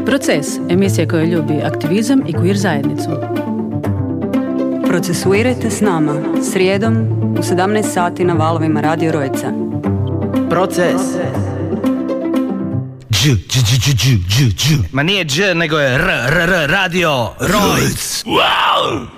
Proces, emisija koja ljubi aktivizam i queer zajednicu. Procesuirajte s nama, srijedom u 17 sati na valovima Radio Rojca. Proces. Ma nije dž, nego je radio Rojc. Wow!